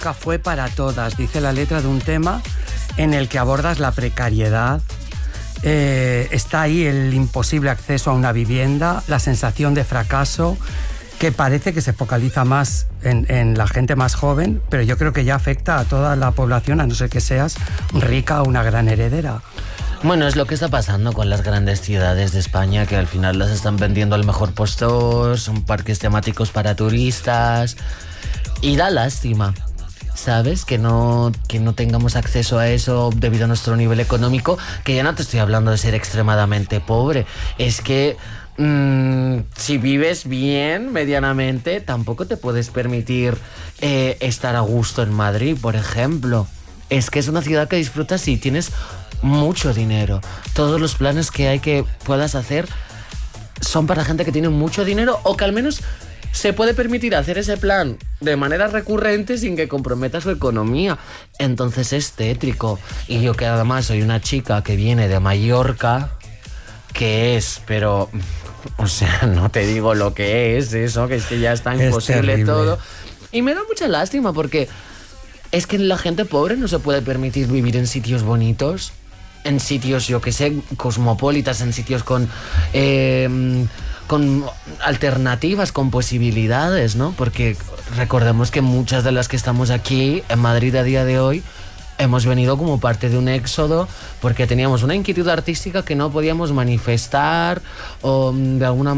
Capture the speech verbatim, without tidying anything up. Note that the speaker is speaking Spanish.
Nunca fue para todas, dice la letra de un tema en el que abordas la precariedad. Eh, está ahí el imposible acceso a una vivienda, la sensación de fracaso, que parece que se focaliza más en, en la gente más joven, pero yo creo que ya afecta a toda la población, a no ser que seas rica o una gran heredera. Bueno, es lo que está pasando con las grandes ciudades de España, que al final las están vendiendo al mejor postor, son parques temáticos para turistas, y da lástima, ¿sabes? Que no, que no tengamos acceso a eso debido a nuestro nivel económico, que ya no te estoy hablando de ser extremadamente pobre, es que mmm, si vives bien, medianamente, tampoco te puedes permitir eh, estar a gusto en Madrid, por ejemplo. Es que es una ciudad que disfrutas si tienes mucho dinero. Todos los planes que hay que puedas hacer son para gente que tiene mucho dinero o que al menos se puede permitir hacer ese plan de manera recurrente sin que comprometa su economía. Entonces es tétrico. Y yo que además soy una chica que viene de Mallorca, que es, pero... O sea, no te digo lo que es eso, que es que ya está imposible todo. Y me da mucha lástima porque es que la gente pobre no se puede permitir vivir en sitios bonitos, en sitios, yo que sé, cosmopolitas, en sitios con, eh, con alternativas, con posibilidades, ¿no? Porque recordemos que muchas de las que estamos aquí en Madrid a día de hoy hemos venido como parte de un éxodo porque teníamos una inquietud artística que no podíamos manifestar o de alguna manera